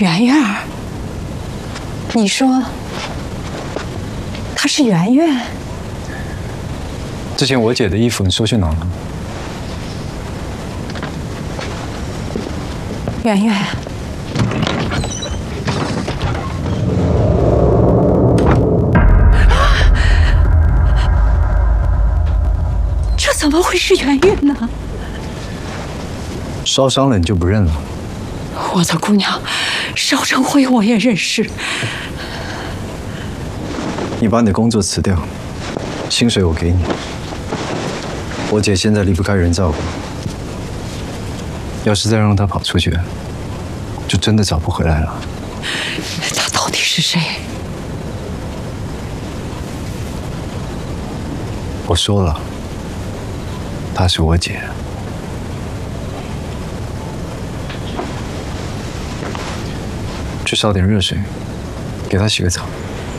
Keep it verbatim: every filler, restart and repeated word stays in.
圆圆儿，你说她是圆圆？ 之前我姐的衣服你收去哪了？ 圆圆，这怎么会是圆圆呢？ 烧伤了你就不认了？ 我的姑娘，邵成辉我也认识。 你把你的工作辞掉，薪水我给你。我姐现在离不开人照顾，要是再让她跑出去，就真的找不回来了。 他到底是谁？ 我说了，她是我姐。去烧点热水，给她洗个澡。